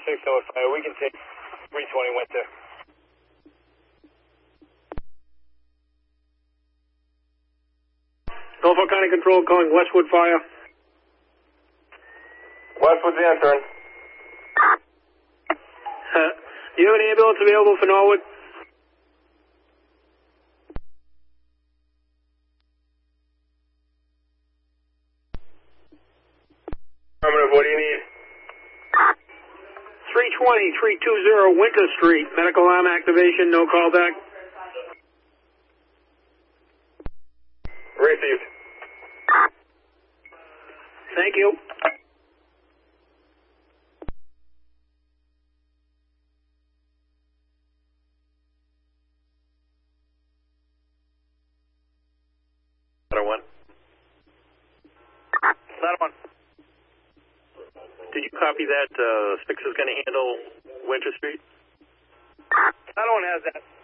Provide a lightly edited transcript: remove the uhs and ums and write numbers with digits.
605, we can take 320 Winter. Norfolk County Control calling Westwood Fire. Westwood's answering. Do you have an ambulance available for Norwood? Affirmative, what do you need? 320 Winter Street. Medical arm activation, no callback. Received. Thank you. Ladder 1. Ladder 1. Did you copy that? Spix is going to handle Winter Street? Ladder 1 has that.